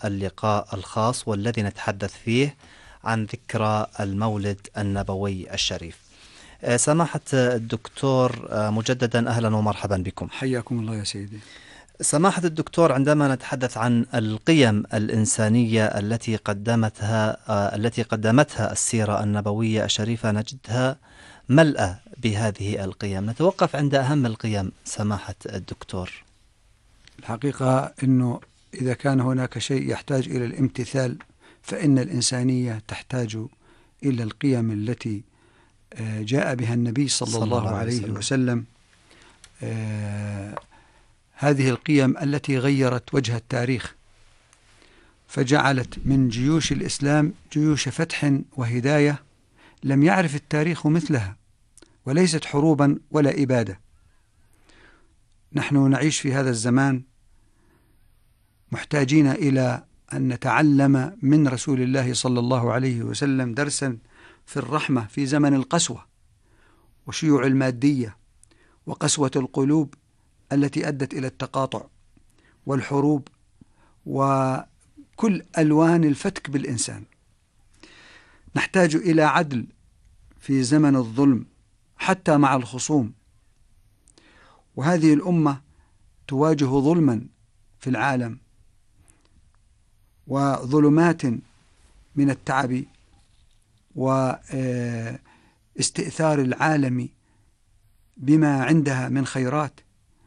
اللقاء الخاص والذي نتحدث فيه عن ذكرى المولد النبوي الشريف. سماحة الدكتور، مجددا أهلا ومرحبا بكم. حياكم الله يا سيدي. سماحة الدكتور، عندما نتحدث عن القيم الإنسانية التي قدمتها السيرة النبوية الشريفة نجدها ملأة بهذه القيم. نتوقف عند أهم القيم سماحة الدكتور. الحقيقة أنه إذا كان هناك شيء يحتاج إلى الامتثال فإن الإنسانية تحتاج إلى القيم التي جاء بها النبي صلى الله عليه وسلم. هذه القيم التي غيرت وجه التاريخ، فجعلت من جيوش الإسلام جيوش فتح وهداية لم يعرف التاريخ مثلها، وليست حروبا ولا إبادة. نحن نعيش في هذا الزمان محتاجين إلى أن نتعلم من رسول الله صلى الله عليه وسلم درسا في الرحمة في زمن القسوة وشيوع المادية وقسوة القلوب التي أدت إلى التقاطع والحروب وكل ألوان الفتك بالإنسان. نحتاج إلى عدل في زمن الظلم حتى مع الخصوم، وهذه الأمة تواجه ظلما في العالم وظلمات من التعب واستئثار العالم بما عندها من خيرات،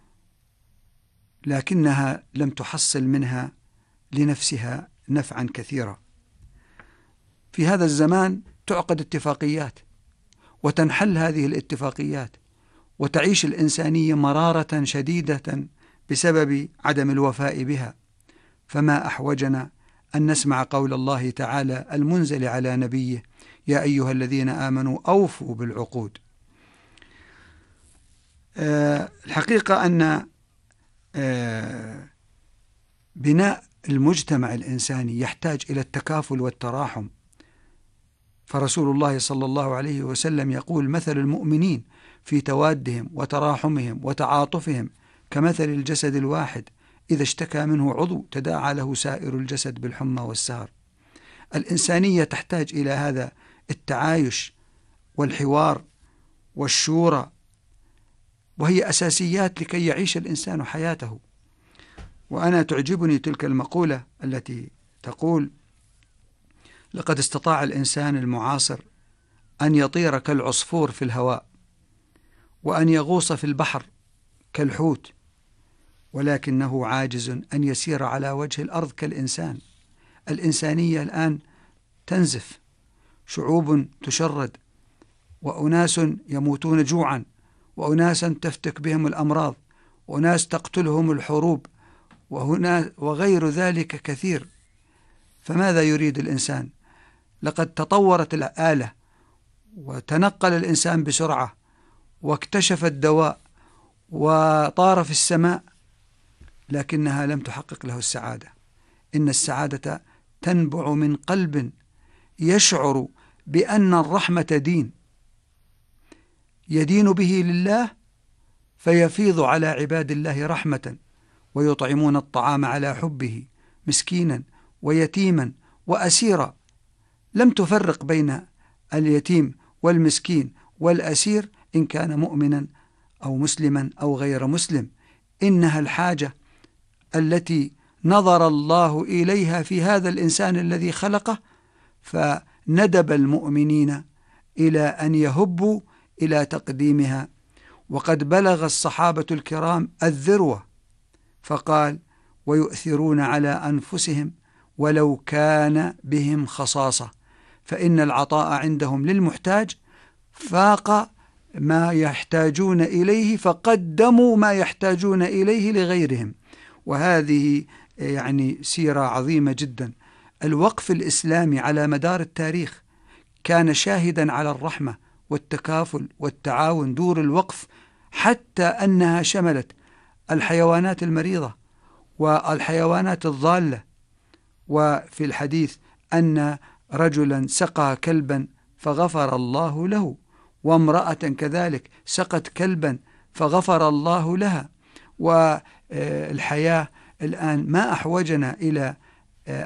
لكنها لم تحصل منها لنفسها نفعا كثيرا. في هذا الزمان تعقد اتفاقيات وتنحل هذه الاتفاقيات وتعيش الإنسانية مرارة شديدة بسبب عدم الوفاء بها. فما أحوجنا أن نسمع قول الله تعالى المنزل على نبيه: يا أيها الذين آمنوا أوفوا بالعقود. الحقيقة أن بناء المجتمع الإنساني يحتاج إلى التكافل والتراحم، فرسول الله صلى الله عليه وسلم يقول: مثل المؤمنين في توادهم وتراحمهم وتعاطفهم كمثل الجسد الواحد إذا اشتكى منه عضو تداعى له سائر الجسد بالحمى والسهر. الإنسانية تحتاج إلى هذا التعايش والحوار والشورى، وهي أساسيات لكي يعيش الإنسان حياته. وأنا تعجبني تلك المقولة التي تقول: لقد استطاع الإنسان المعاصر أن يطير كالعصفور في الهواء وأن يغوص في البحر كالحوت، ولكنه عاجز أن يسير على وجه الأرض كالإنسان. الإنسانية الآن تنزف، شعوب تشرد، وأناس يموتون جوعا، وأناسا تفتك بهم الأمراض، وأناس تقتلهم الحروب، وغير ذلك كثير. فماذا يريد الإنسان؟ لقد تطورت الآلة وتنقل الإنسان بسرعة واكتشف الدواء وطار في السماء، لكنها لم تحقق له السعادة. إن السعادة تنبع من قلب يشعر بأن الرحمة دين يدين به لله، فيفيض على عباد الله رحمة، ويطعمون الطعام على حبه مسكينا ويتيما وأسيرا. لم تفرق بين اليتيم والمسكين والأسير إن كان مؤمنا أو مسلما أو غير مسلم. إنها الحاجة التي نظر الله إليها في هذا الإنسان الذي خلقه، فندب المؤمنين إلى أن يهبوا إلى تقديمها. وقد بلغ الصحابة الكرام الذروة، فقال: ويؤثرون على أنفسهم ولو كان بهم خصاصة، فإن العطاء عندهم للمحتاج فاق ما يحتاجون إليه، فقدموا ما يحتاجون إليه لغيرهم. وهذه يعني سيرة عظيمة جدا. الوقف الإسلامي على مدار التاريخ كان شاهدا على الرحمة والتكافل والتعاون. دور الوقف حتى أنها شملت الحيوانات المريضة والحيوانات الضالة. وفي الحديث أن رجلا سقى كلبا فغفر الله له، وامرأة كذلك سقت كلبا فغفر الله لها. والحياة الآن ما أحوجنا إلى